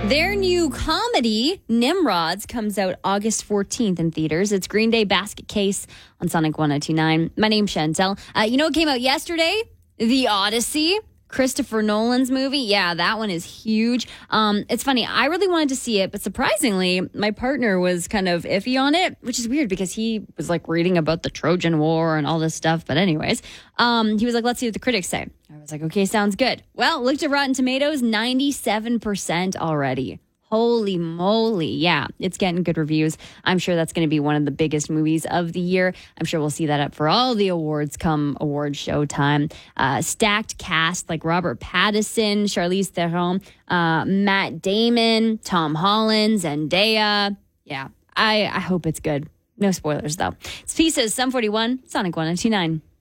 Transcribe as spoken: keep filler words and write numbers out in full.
Their new comedy, Nimrods, comes out August fourteenth in theaters. It's Green Day Basket Case on Sonic one oh two nine. My name's Chantel. Uh, you know what came out yesterday? The Odyssey. Christopher Nolan's movie. Yeah, that one is huge. Um, it's funny. I really wanted to see it, but surprisingly, my partner was kind of iffy on it, which is weird because he was like reading about the Trojan War and all this stuff. But anyways, um, he was like, let's see what the critics say. I was like, okay, sounds good. Well, looked at Rotten Tomatoes, ninety-seven percent already. Holy moly. Yeah, it's getting good reviews. I'm sure that's going to be one of the biggest movies of the year. I'm sure we'll see that up for all the awards come award show time. Uh, stacked cast like Robert Pattinson, Charlize Theron, uh, Matt Damon, Tom Holland, Zendaya. Yeah, I, I hope it's good. No spoilers, though. It's Pieces, Sum forty-one, Sonic one oh two nine.